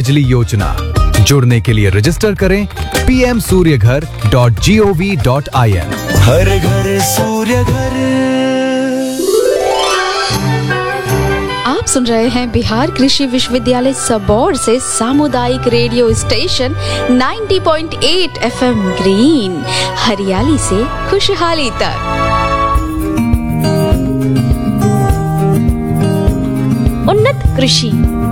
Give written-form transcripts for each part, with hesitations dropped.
बिजली योजना। जुड़ने के लिए रजिस्टर करें pmsuryaghar.gov.in। हर घर सूर्य घर। आप सुन रहे हैं बिहार कृषि विश्वविद्यालय सबौर से सामुदायिक रेडियो स्टेशन 90.8 FM ग्रीन, हरियाली से खुशहाली तक। उन्नत कृषि।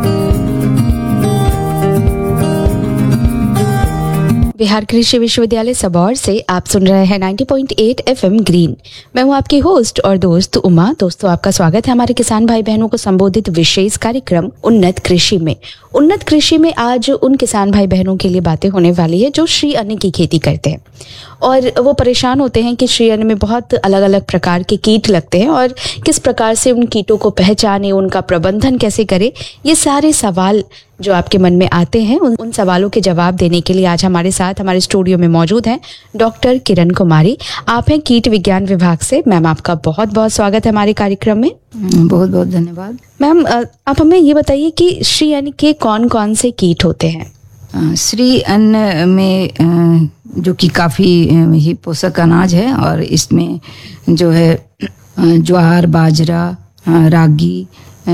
बिहार कृषि विश्वविद्यालय सबौर से आप सुन रहे हैं 90.8 FM ग्रीन। मैं हूं आपकी होस्ट और दोस्त उमा। दोस्तों, आपका स्वागत है हमारे किसान भाई बहनों को संबोधित विशेष कार्यक्रम उन्नत कृषि में। उन्नत कृषि में आज उन किसान भाई बहनों के लिए बातें होने वाली है जो श्री अन्न की खेती करते हैं और वो परेशान होते हैं कि श्री अन्न में बहुत अलग अलग प्रकार के कीट लगते हैं और किस प्रकार से उन कीटों को पहचाने, उनका प्रबंधन कैसे करें। ये सारे सवाल जो आपके मन में आते हैं, उन सवालों के जवाब देने के लिए आज हमारे साथ हमारे स्टूडियो में मौजूद हैं डॉक्टर किरण कुमारी। आप हैं कीट विज्ञान विभाग से। मैम, आपका बहुत बहुत स्वागत है हमारे कार्यक्रम में। बहुत बहुत धन्यवाद। मैम, आप हमें ये बताइए कि श्री अन्न के कौन कौन से कीट होते हैं? श्री अन्न में जो कि काफ़ी ही पोषक अनाज है और इसमें जो है ज्वार, बाजरा, रागी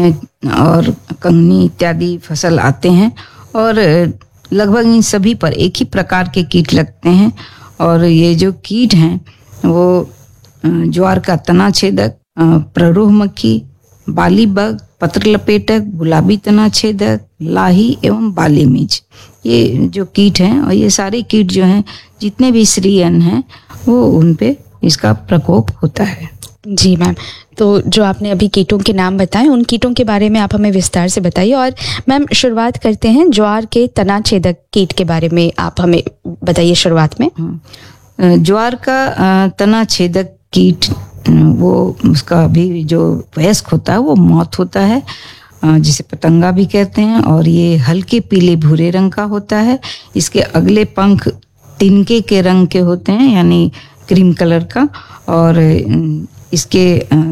और कंगनी इत्यादि फसल आते हैं और लगभग इन सभी पर एक ही प्रकार के कीट लगते हैं। और ये जो कीट हैं वो ज्वार का तना छेदक, प्ररोह मक्खी, बाली बग, पत्र लपेटक, गुलाबी तना छेदक, लाही एवं बाली मिर्च, ये जो कीट हैं और ये सारे कीट जो हैं जितने भी श्री अन्न हैं वो उन पे इसका प्रकोप होता है। जी मैम, तो जो आपने अभी कीटों के नाम बताए, उन कीटों के बारे में आप हमें विस्तार से बताइए। और मैम, शुरुआत करते हैं ज्वार के तना छेदक कीट के बारे में, आप हमें बताइए शुरुआत में। ज्वार का तना छेदक कीट वो उसका भी जो वयस्क होता है वो मौत होता है, जिसे पतंगा भी कहते हैं, और ये हल्के पीले भूरे रंग का होता है। इसके अगले पंख तिनके के रंग के होते हैं, यानी क्रीम कलर का, और इसके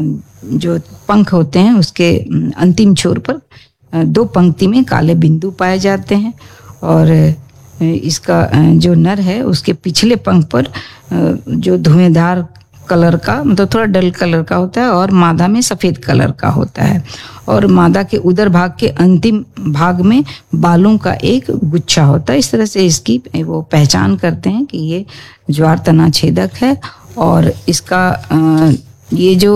जो पंख होते हैं उसके अंतिम छोर पर दो पंक्ति में काले बिंदु पाए जाते हैं। और इसका जो नर है उसके पिछले पंख पर जो धुएंधार कलर का, मतलब थोड़ा डल कलर का होता है, और मादा में सफ़ेद कलर का होता है। और मादा के उदर भाग के अंतिम भाग में बालों का एक गुच्छा होता है। इस तरह से इसकी वो पहचान करते हैं कि ये ज्वार तना छेदक है। और इसका ये जो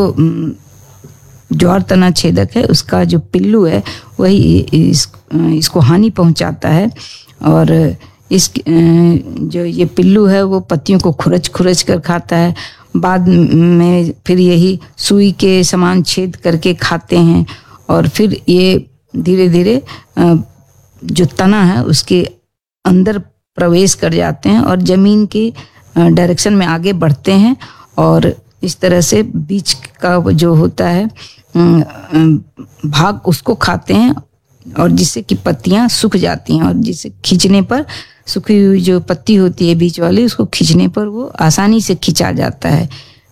ज्वार तना छेदक है उसका जो पिल्लू है वही इसको हानि पहुंचाता है। और इस जो ये पिल्लू है वो पत्तियों को खुरच कर खाता है। बाद में फिर यही सुई के समान छेद करके खाते हैं और फिर ये धीरे धीरे जो तना है उसके अंदर प्रवेश कर जाते हैं और जमीन के डायरेक्शन में आगे बढ़ते हैं। और इस तरह से बीच का जो होता है भाग उसको खाते हैं, और जिससे कि पत्तियां सूख जाती हैं, और जिसे खींचने पर सूखी हुई जो पत्ती होती है बीच वाली, उसको खींचने पर वो आसानी से खिंचा जाता है।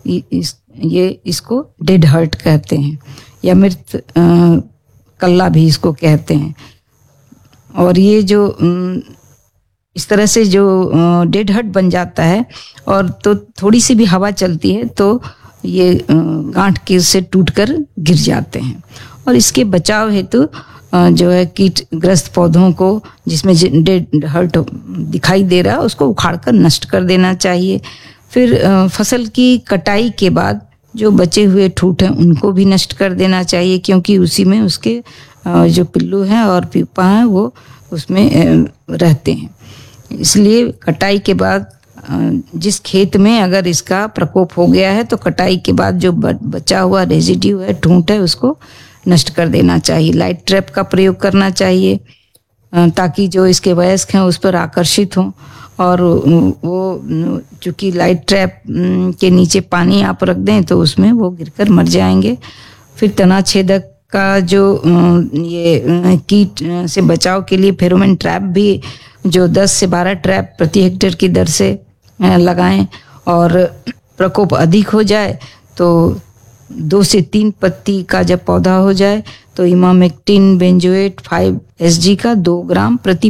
इसको डेड हर्ट कहते हैं या मृत कल्ला भी इसको कहते हैं। और ये जो इस तरह से जो डेड हर्ट बन जाता है और तो थोड़ी सी भी हवा चलती है तो ये गांठ के से टूटकर गिर जाते हैं। और इसके बचाव हेतु जो है कीटग्रस्त पौधों को जिसमें डेड हर्ट दिखाई दे रहा है उसको उखाड़कर नष्ट कर देना चाहिए। फिर फसल की कटाई के बाद जो बचे हुए ठूठ हैं उनको भी नष्ट कर देना चाहिए, क्योंकि उसी में उसके जो पिल्लू हैं और प्यूपा हैं वो उसमें रहते हैं। इसलिए कटाई के बाद जिस खेत में अगर इसका प्रकोप हो गया है तो कटाई के बाद जो बचा हुआ रेजिड्यू है, ठूंठ है, उसको नष्ट कर देना चाहिए। लाइट ट्रैप का प्रयोग करना चाहिए ताकि जो इसके वयस्क हैं उस पर आकर्षित हों। और वो चूँकि लाइट ट्रैप के नीचे पानी आप रख दें तो उसमें वो गिरकर मर जाएंगे। फिर तना छेदक का जो ये कीट से बचाव के लिए फेरोमोन ट्रैप भी जो 10 से 12 ट्रैप प्रति हेक्टेयर की दर से लगाएं। और प्रकोप अधिक हो जाए तो 2 से 3 पत्ती का जब पौधा हो जाए तो इमामेक्टिन बेंजोएट 5 SG का 2 ग्राम प्रति